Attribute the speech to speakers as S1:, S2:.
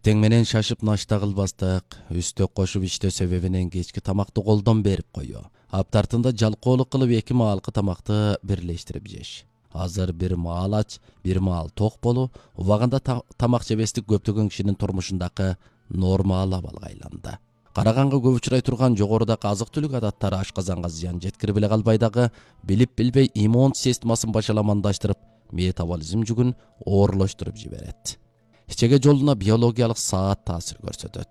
S1: Эртең менен шашып нашта кылбастык, үстөк кошуп иштөө себебинен кечки тамакты колдон берип коюу. Аптартында жалкоолук кылып эки маалкы тамакты бирлештирип жеш. Азыр бир маал ач, бир маал ток болуу убагында тамак жебестик көптөгөн кишинин турмушундагы нормал абалга айланды. Караганга көп учурай турган жогорудагы азык-түлүк адаттары ашказанга зыян жеткирип эле калбай дагы, билип билбей иммун системасын башаламандаштырып, метаболизм жүгүн оорлоштуруп жиберет. Ичеге жолуна биологиялык саат таасир көрсөтөт.